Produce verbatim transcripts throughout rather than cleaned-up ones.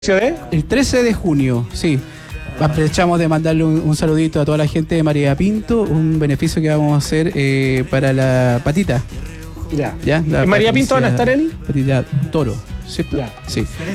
¿De? El trece de junio, sí. Aprovechamos de mandarle un, un saludito a toda la gente de María Pinto, un beneficio que vamos a hacer eh, para la patita. Ya. ¿Ya? La ¿En María Pinto van a estar el? Patita Toro, ¿cierto? Ya. Sí.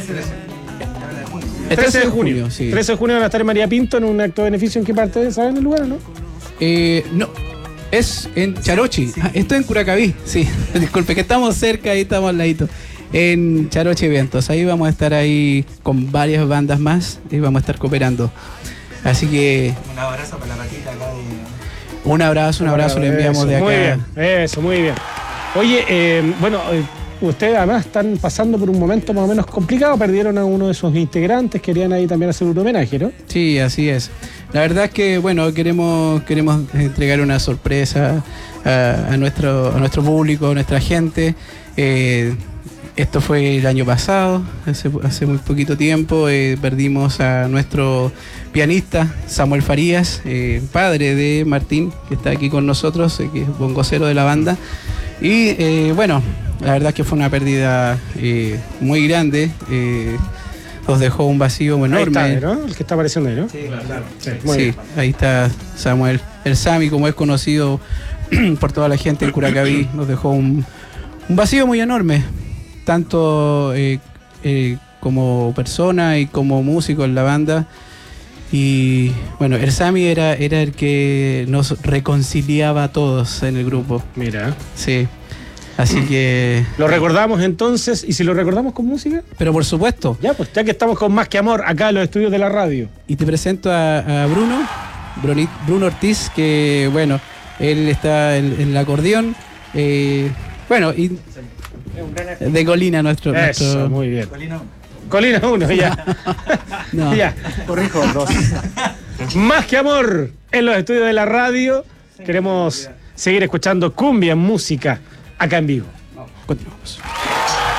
El trece de junio, sí. trece de junio van a estar en María Pinto en un acto de beneficio. ¿En qué parte? ¿Saben el lugar o no? Eh, no, es en Charochi. Ah, esto es en Curacaví, sí. Disculpe, que estamos cerca, ahí estamos al ladito. En Charochi Eventos, ahí vamos a estar ahí con varias bandas más y vamos a estar cooperando. Así que un abrazo para la patita acá de... un abrazo, un abrazo le enviamos eso, de acá. Muy bien, eso, muy bien. Oye, eh, bueno, eh, ustedes además están pasando por un momento más o menos complicado, perdieron a uno de sus integrantes, querían ahí también hacer un homenaje, ¿no? Sí, así es. La verdad es que, bueno, queremos queremos entregar una sorpresa a, a nuestro a nuestro público, a nuestra gente. Eh, Esto fue el año pasado, hace, hace muy poquito tiempo, eh, perdimos a nuestro pianista Samuel Farías, eh, padre de Martín, que está aquí con nosotros, eh, que es bongocero de la banda. Y eh, bueno, la verdad es que fue una pérdida eh, muy grande, eh, nos dejó un vacío enorme. Ahí está, ¿no? El que está apareciendo ahí, ¿no? Sí, claro. Sí, muy Sí, bien. ahí está Samuel. El Sami, como es conocido por toda la gente en Curacaví, nos dejó un, un vacío muy enorme. Tanto eh, eh, como persona y como músico en la banda. Y bueno, el Sami era, era el que nos reconciliaba a todos en el grupo. Mira. Sí. Así que... ¿Lo recordamos entonces? ¿Y si lo recordamos con música? Pero por supuesto. Ya, pues ya que estamos con Más que Amor acá en los estudios de la radio. Y te presento a, a Bruno, Bruni- Bruno Ortiz, que bueno, él está en, en el acordeón. Eh, bueno, y... De Colina, nuestro... Eso, nuestro... muy bien. Colina uno. Colina uno, ya. No. Ya. Corrijo, dos. Más que Amor en los estudios de la radio. Queremos seguir escuchando cumbia, música, acá en vivo. Continuamos.